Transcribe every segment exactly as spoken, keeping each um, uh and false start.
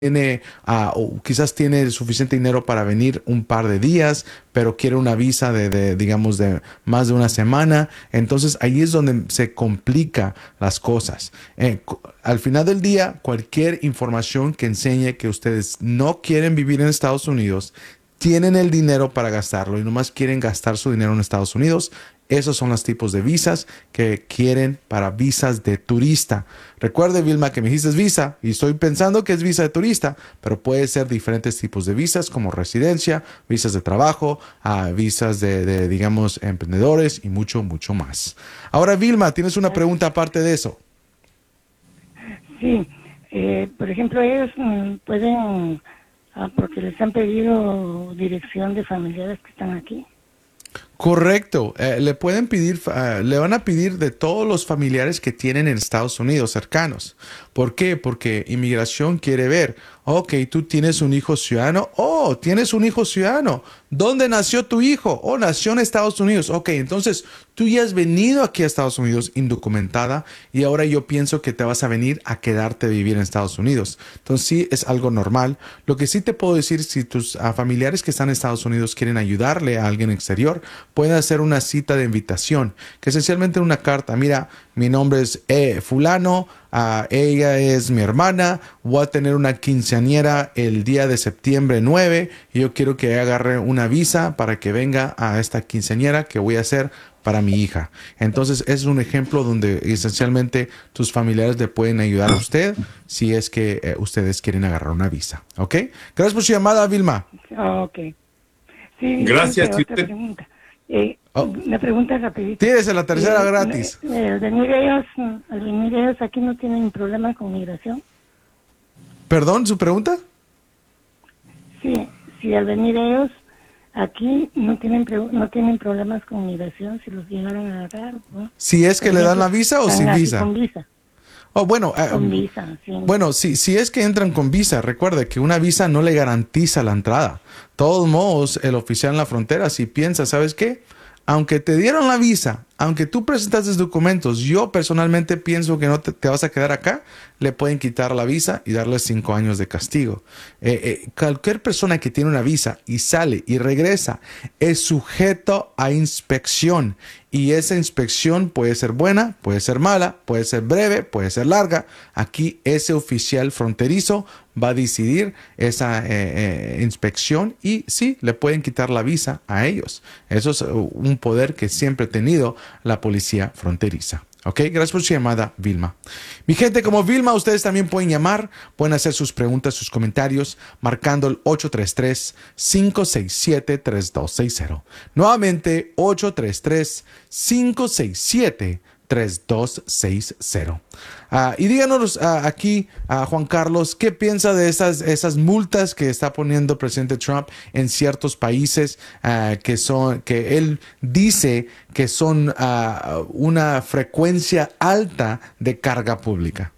tiene, uh, o quizás tiene suficiente dinero para venir un par de días, pero quiere una visa de, de, digamos, de más de una semana. Entonces ahí es donde se complica las cosas. Eh, al final del día, cualquier información que enseñe que ustedes no quieren vivir en Estados Unidos, tienen el dinero para gastarlo y nomás quieren gastar su dinero en Estados Unidos, esos son los tipos de visas que quieren para visas de turista. Recuerde, Vilma, que me dijiste visa y estoy pensando que es visa de turista, pero puede ser diferentes tipos de visas como residencia, visas de trabajo, uh, visas de, de, digamos, emprendedores y mucho, mucho más. Ahora, Vilma, ¿tienes una pregunta aparte de eso? Sí, eh, por ejemplo, ellos mm, pueden, ah, porque les han pedido dirección de familiares que están aquí. Correcto. Eh, le pueden pedir, uh, le van a pedir de todos los familiares que tienen en Estados Unidos cercanos. ¿Por qué? Porque inmigración quiere ver, ok, tú tienes un hijo ciudadano, oh, tienes un hijo ciudadano. ¿Dónde nació tu hijo? Oh, nació en Estados Unidos. Ok, entonces tú ya has venido aquí a Estados Unidos indocumentada y ahora yo pienso que te vas a venir a quedarte a vivir en Estados Unidos. Entonces sí es algo normal. Lo que sí te puedo decir, si tus uh, familiares que están en Estados Unidos quieren ayudarle a alguien exterior, pueden hacer una cita de invitación, que esencialmente una carta. Mira, mi nombre es eh, fulano, uh, ella es mi hermana, voy a tener una quinceañera el día de septiembre nueve y yo quiero que agarre una visa para que venga a esta quinceañera que voy a hacer para mi hija. Entonces es un ejemplo donde esencialmente tus familiares le pueden ayudar a usted si es que eh, ustedes quieren agarrar una visa. ¿Ok? Gracias por su llamada, Vilma. Ok. Sí, gracias. otra usted... pregunta. Eh, oh. Una pregunta rapidita. Tírese la tercera eh, gratis. Eh, al, venir ellos, al venir ellos aquí no tienen problema con migración. ¿Perdón, su pregunta? Sí, si al venir ellos aquí no tienen no tienen problemas con migración, si los llegaran a agarrar, ¿no? Si es que Por le ejemplo, dan la visa o sin visa. Con visa. Oh, bueno, uh, con visa, sí. Bueno, si, si es que entran con visa, recuerde que una visa no le garantiza la entrada. De todos modos, el oficial en la frontera, si piensa, ¿sabes qué? Aunque te dieron la visa, aunque tú presentaste documentos, yo personalmente pienso que no te, te vas a quedar acá, le pueden quitar la visa y darle cinco años de castigo. Eh, eh, cualquier persona que tiene una visa y sale y regresa es sujeto a inspección. Y esa inspección puede ser buena, puede ser mala, puede ser breve, puede ser larga. Aquí ese oficial fronterizo va a decidir esa eh, eh, inspección y sí, le pueden quitar la visa a ellos. Eso es un poder que siempre ha tenido la policía fronteriza. Ok, gracias por su llamada, Vilma. Mi gente, como Vilma, ustedes también pueden llamar, pueden hacer sus preguntas, sus comentarios, marcando el ocho tres tres, cinco seis siete, tres dos seis cero. Nuevamente, ocho tres tres, cinco seis siete, tres dos seis cero. Uh, y díganos uh, aquí, uh, Juan Carlos, ¿qué piensa de esas, esas multas que está poniendo el presidente Trump en ciertos países uh, que, son, que él dice que son uh, una frecuencia alta de carga pública?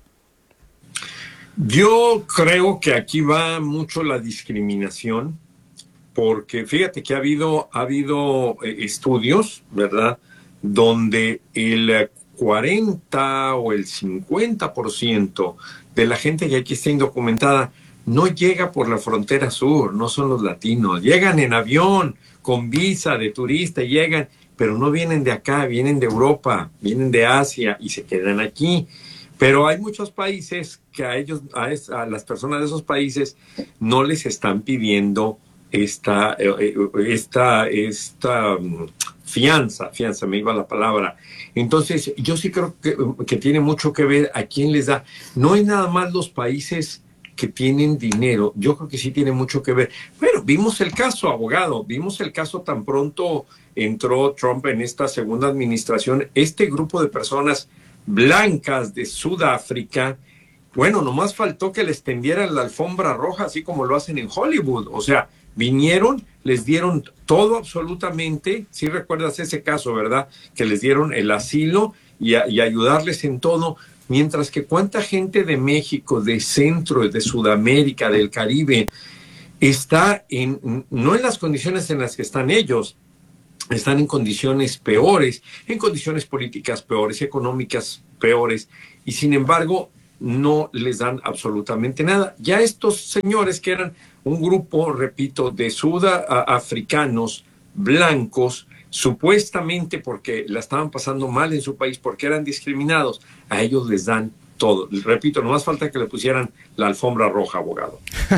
Yo creo que aquí va mucho la discriminación, porque fíjate que ha habido, ha habido eh, estudios, ¿verdad?, donde el cuarenta o el cincuenta por ciento de la gente que aquí está indocumentada no llega por la frontera sur, no son los latinos, llegan en avión, con visa de turista, llegan, pero no vienen de acá, vienen de Europa, vienen de Asia y se quedan aquí. Pero hay muchos países que a ellos, a, es, a las personas de esos países no les están pidiendo esta, esta, esta um, fianza, fianza, me iba la palabra. Entonces, yo sí creo que, que tiene mucho que ver a quién les da. No es nada más los países que tienen dinero, yo creo que sí tiene mucho que ver. Bueno, vimos el caso, abogado, vimos el caso tan pronto entró Trump en esta segunda administración, este grupo de personas blancas de Sudáfrica, bueno, nomás faltó que les tendieran la alfombra roja, así como lo hacen en Hollywood. O sea, vinieron, les dieron todo absolutamente, si recuerdas ese caso, ¿verdad? Que les dieron el asilo y, a, y ayudarles en todo, mientras que cuánta gente de México, de Centro, de Sudamérica, del Caribe, está en, no en las condiciones en las que están ellos, están en condiciones peores, en condiciones políticas peores, económicas peores, y sin embargo no les dan absolutamente nada. Ya estos señores que eran un grupo, repito, de sudafricanos blancos, supuestamente porque la estaban pasando mal en su país, porque eran discriminados, a ellos les dan todo. Repito, no más falta que le pusieran la alfombra roja, abogado.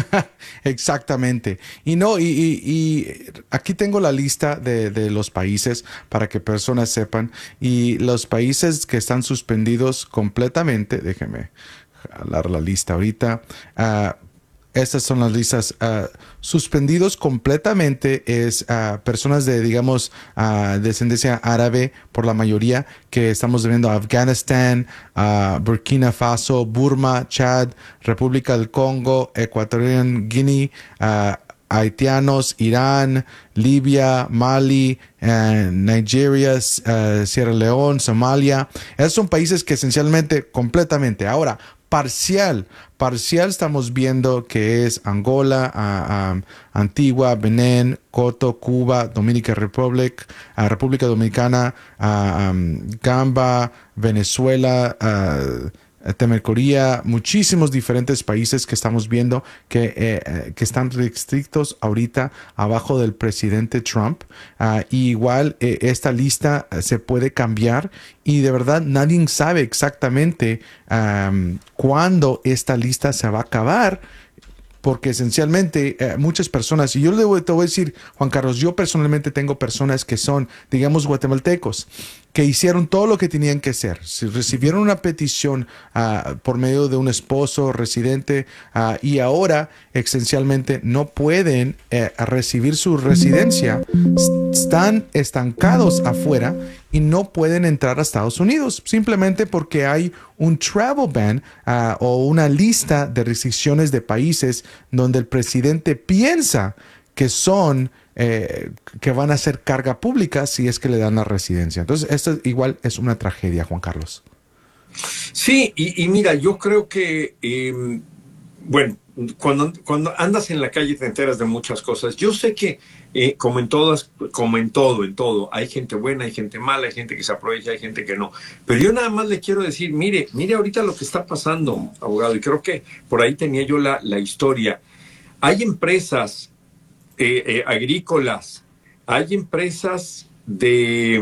Exactamente. Y no, y, y, y aquí tengo la lista de, de los países para que personas sepan. Y los países que están suspendidos completamente, déjenme jalar la lista ahorita. Uh, Estas son las listas. Uh, suspendidos completamente es uh, personas de, digamos, uh, descendencia árabe por la mayoría, que estamos viendo Afganistán, uh, Burkina Faso, Burma, Chad, República del Congo, Ecuatorial Guinea, uh, haitianos, Irán, Libia, Mali, uh, Nigeria, uh, Sierra León, Somalia. Esos son países que esencialmente, completamente. Ahora, parcial, parcial estamos viendo que es Angola, uh, um, Antigua, Benín, Coto, Cuba, Dominican Republic, uh, República Dominicana, uh, um, Gamba, Venezuela, uh, Temercoría, muchísimos diferentes países que estamos viendo que, eh, que están restrictos ahorita abajo del presidente Trump. Uh, y igual eh, esta lista se puede cambiar y de verdad nadie sabe exactamente um, cuándo esta lista se va a acabar. Porque esencialmente eh, muchas personas, y yo le voy, te voy a decir, Juan Carlos, yo personalmente tengo personas que son, digamos, guatemaltecos, que hicieron todo lo que tenían que hacer. Si recibieron una petición uh, por medio de un esposo residente uh, y ahora esencialmente no pueden eh, recibir su residencia, están estancados afuera y no pueden entrar a Estados Unidos simplemente porque hay un travel ban uh, o una lista de restricciones de países donde el presidente piensa que son eh, que van a ser carga pública si es que le dan la residencia. Entonces, esto igual es una tragedia, Juan Carlos. Sí, y, y mira, yo creo que, eh, bueno, cuando, cuando andas en la calle te enteras de muchas cosas. Yo sé que, eh, como en todas, como en todo, en todo, hay gente buena, hay gente mala, hay gente que se aprovecha, hay gente que no. Pero yo nada más le quiero decir, mire, mire ahorita lo que está pasando, abogado, y creo que por ahí tenía yo la, la historia. Hay empresas eh, eh, agrícolas, hay empresas de,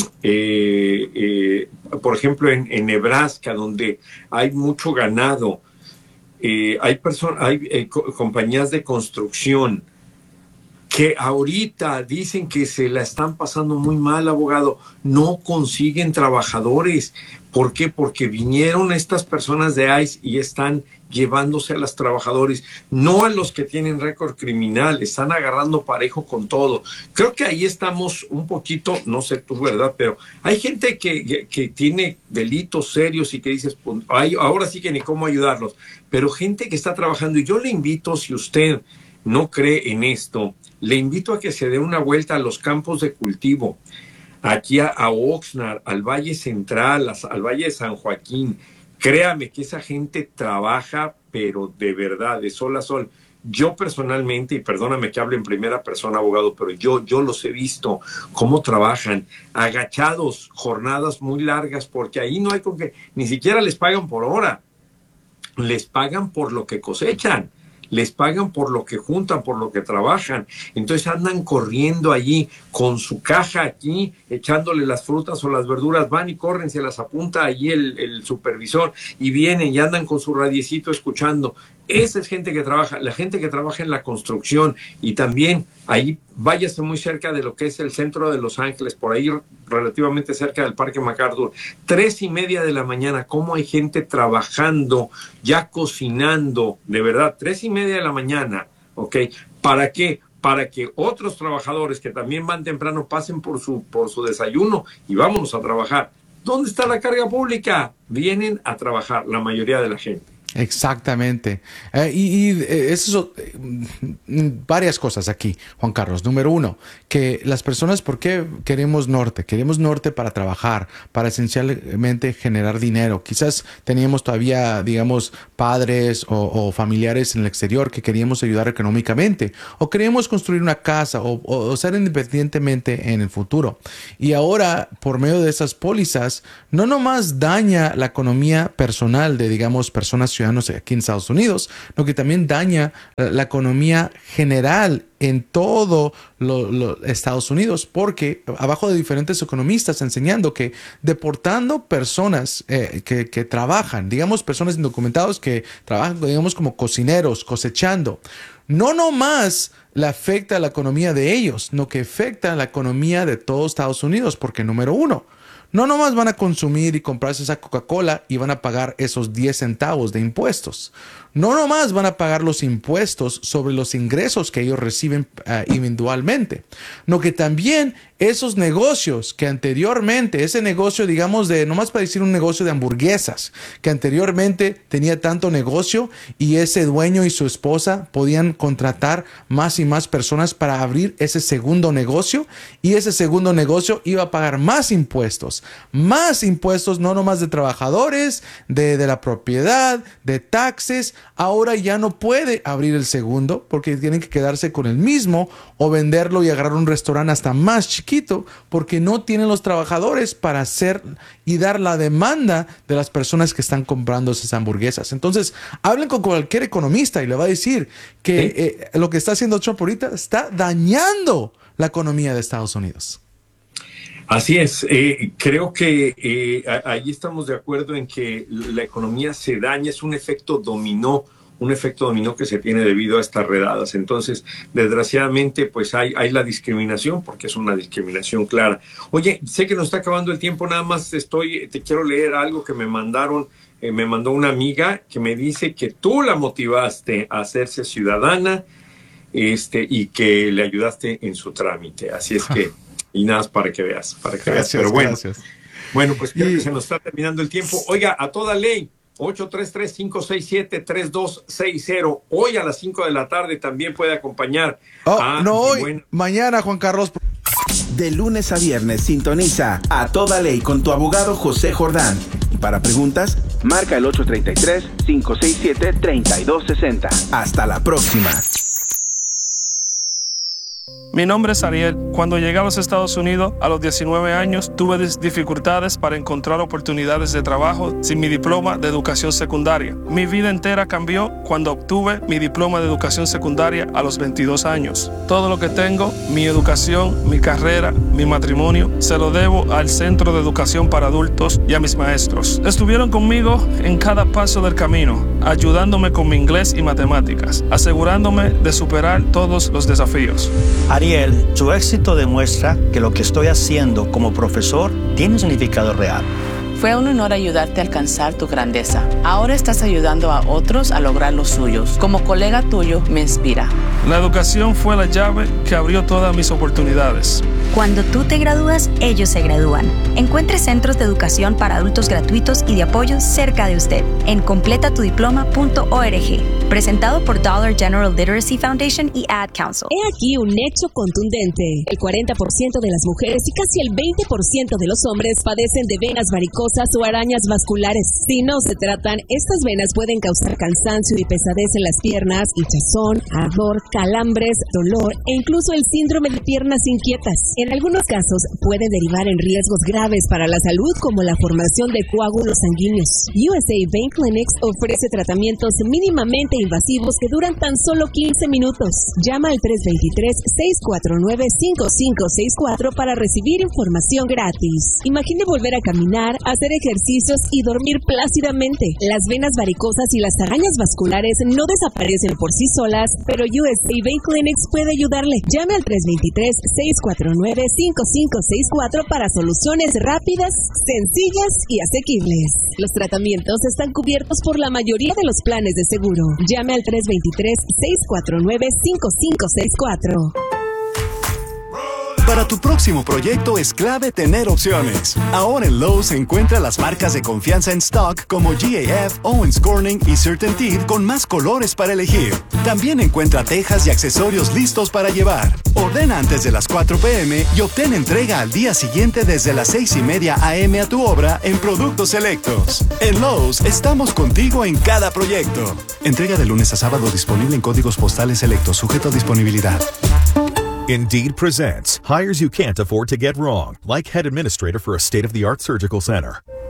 eh, eh, por ejemplo, en, en Nebraska, donde hay mucho ganado. Eh, hay, hay eh, co compañías de construcción que ahorita dicen que se la están pasando muy mal, abogado. No consiguen trabajadores. ¿Por qué? Porque vinieron estas personas de ICE y están llevándose a los trabajadores, no a los que tienen récord criminal, están agarrando parejo con todo. Creo que ahí estamos un poquito, no sé tú, ¿verdad? Pero hay gente que, que, que tiene delitos serios y que dices, pues, ay, ahora sí que ni cómo ayudarlos. Pero gente que está trabajando, y yo le invito, si usted no cree en esto, le invito a que se dé una vuelta a los campos de cultivo, aquí a, a Oxnard, al Valle Central, a, al Valle de San Joaquín. Créame que esa gente trabaja, pero de verdad, de sol a sol. Yo personalmente, y perdóname que hable en primera persona, abogado, pero yo, yo los he visto cómo trabajan, agachados, jornadas muy largas, porque ahí no hay con que, ni siquiera les pagan por hora, les pagan por lo que cosechan. Les pagan por lo que juntan, por lo que trabajan. Entonces andan corriendo allí con su caja aquí, echándole las frutas o las verduras, van y corren, se las apunta allí el, el supervisor y vienen y andan con su radiecito escuchando. Esa es gente que trabaja, la gente que trabaja en la construcción, y también ahí váyase muy cerca de lo que es el centro de Los Ángeles, por ahí relativamente cerca del Parque MacArthur, tres y media de la mañana, cómo hay gente trabajando, ya cocinando, de verdad, tres y media de la mañana, ¿ok? ¿Para qué? Para que otros trabajadores que también van temprano pasen por su, por su desayuno y vámonos a trabajar. ¿Dónde está la carga pública? Vienen a trabajar la mayoría de la gente. Exactamente. Eh, y y eh, eso, eh, varias cosas aquí, Juan Carlos. Número uno, que las personas, ¿por qué queremos norte? Queremos norte para trabajar, para esencialmente generar dinero. Quizás teníamos todavía, digamos, padres o, o familiares en el exterior que queríamos ayudar económicamente, o queríamos construir una casa o, o, o ser independientemente en el futuro. Y ahora, por medio de esas pólizas, no nomás daña la economía personal de, digamos, personas ciudadanos aquí en Estados Unidos, sino que también daña la, la economía general en todo lo, lo, Estados Unidos, porque abajo de diferentes economistas enseñando que deportando personas eh, que, que trabajan, digamos personas indocumentadas que trabajan, digamos, como cocineros, cosechando, no nomás le afecta a la economía de ellos, sino que afecta a la economía de todo Estados Unidos, porque número uno, no nomás van a consumir y comprarse esa Coca-Cola y van a pagar esos diez centavos de impuestos. No nomás van a pagar los impuestos sobre los ingresos que ellos reciben uh, individualmente, no que también esos negocios que anteriormente, ese negocio, digamos, de, nomás para decir un negocio de hamburguesas, que anteriormente tenía tanto negocio y ese dueño y su esposa podían contratar más y más personas para abrir ese segundo negocio, y ese segundo negocio iba a pagar más impuestos, más impuestos, no nomás de trabajadores, de, de la propiedad, de taxes. Ahora ya no puede abrir el segundo porque tienen que quedarse con el mismo o venderlo y agarrar un restaurante hasta más chiquito porque no tienen los trabajadores para hacer y dar la demanda de las personas que están comprando esas hamburguesas. Entonces, hablen con cualquier economista y le va a decir que ¿sí? eh, lo que está haciendo Trump ahorita está dañando la economía de Estados Unidos. Así es, eh, creo que eh, ahí estamos de acuerdo en que la economía se daña, es un efecto dominó, un efecto dominó que se tiene debido a estas redadas. Entonces, desgraciadamente, pues hay, hay la discriminación, porque es una discriminación clara. Oye, sé que nos está acabando el tiempo, nada más estoy, te quiero leer algo que me mandaron, eh, me mandó una amiga que me dice que tú la motivaste a hacerse ciudadana este, y que le ayudaste en su trámite. Así es que... Y nada más para que veas, para que gracias, veas. Pero bueno, gracias. bueno, pues creo y... que se nos está terminando el tiempo. Oiga, a toda ley, ocho tres tres, cinco seis siete, tres dos seis cero. Hoy a las cinco de la tarde también puede acompañar oh, a... No hoy, buena... mañana, Juan Carlos. De lunes a viernes sintoniza A Toda Ley con tu abogado José Jordán. Y para preguntas, marca el ocho tres tres, cinco seis siete, tres dos seis cero. Hasta la próxima. Mi nombre es Ariel. Cuando llegué a los Estados Unidos a los diecinueve años, tuve dificultades para encontrar oportunidades de trabajo sin mi diploma de educación secundaria. Mi vida entera cambió cuando obtuve mi diploma de educación secundaria a los veintidós años. Todo lo que tengo, mi educación, mi carrera, mi matrimonio, se lo debo al Centro de Educación para Adultos y a mis maestros. Estuvieron conmigo en cada paso del camino, ayudándome con mi inglés y matemáticas, asegurándome de superar todos los desafíos. Ariel, su éxito demuestra que lo que estoy haciendo como profesor tiene un significado real. Fue un honor ayudarte a alcanzar tu grandeza. Ahora estás ayudando a otros a lograr los suyos. Como colega tuyo, me inspira. La educación fue la llave que abrió todas mis oportunidades. Cuando tú te gradúas, ellos se gradúan. Encuentre centros de educación para adultos gratuitos y de apoyo cerca de usted en completa tu diploma punto org. Presentado por Dollar General Literacy Foundation y Ad Council. He aquí un hecho contundente. El cuarenta por ciento de las mujeres y casi el veinte por ciento de los hombres padecen de venas varicosas o arañas vasculares. Si no se tratan, estas venas pueden causar cansancio y pesadez en las piernas, hinchazón, ardor, calambres, dolor e incluso el síndrome de piernas inquietas. En algunos casos puede derivar en riesgos graves para la salud como la formación de coágulos sanguíneos. U S A Vein Clinics ofrece tratamientos mínimamente invasivos que duran tan solo quince minutos. Llama al tres dos tres, seis cuatro nueve, cinco cinco seis cuatro para recibir información gratis. Imagine volver a caminar, hacer ejercicios y dormir plácidamente. Las venas varicosas y las arañas vasculares no desaparecen por sí solas, pero U S A Vein Clinics puede ayudarle. Llame al tres dos tres, seis cuatro nueve, cinco cinco seis cuatro para soluciones rápidas, sencillas y asequibles. Los tratamientos están cubiertos por la mayoría de los planes de seguro. Llame al tres dos tres, seis cuatro nueve, cinco cinco seis cuatro. Para tu próximo proyecto es clave tener opciones. Ahora en Lowe's encuentra las marcas de confianza en stock como G A F, Owens Corning y CertainTeed con más colores para elegir. También encuentra tejas y accesorios listos para llevar. Ordena antes de las cuatro p m y obtén entrega al día siguiente desde las seis y media a m a tu obra en productos selectos. En Lowe's estamos contigo en cada proyecto. Entrega de lunes a sábado disponible en códigos postales selectos, sujeto a disponibilidad. Indeed presents hires you can't afford to get wrong, like head administrator for a state-of-the-art surgical center.